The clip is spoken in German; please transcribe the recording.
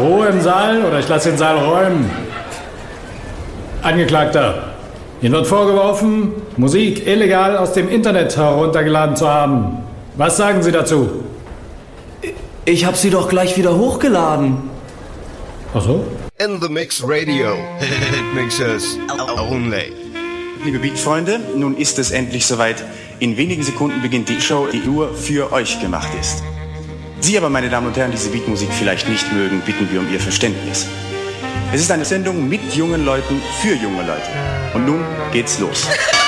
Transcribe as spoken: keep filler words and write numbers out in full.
Ruhe im Saal oder ich lasse den Saal räumen. Angeklagter, Ihnen wird vorgeworfen, Musik illegal aus dem Internet heruntergeladen zu haben. Was sagen Sie dazu? Ich habe sie doch gleich wieder hochgeladen. Ach so? In the Mix Radio. It makes us only. Liebe Beat-Freunde, nun ist es endlich soweit. In wenigen Sekunden beginnt die Show, die nur für euch gemacht ist. Sie aber, meine Damen und Herren, diese Beatmusik vielleicht nicht mögen, bitten wir um Ihr Verständnis. Es ist eine Sendung mit jungen Leuten für junge Leute. Und nun geht's los.